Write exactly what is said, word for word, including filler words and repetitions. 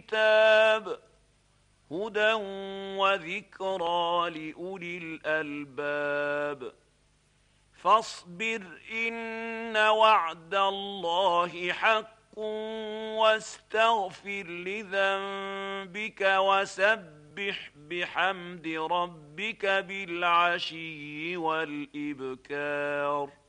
الكتاب هدى وذكرى لأولي الألباب فاصبر إن وعد الله حق واستغفر لذنبك وسبح بحمد ربك بالعشي والإبكار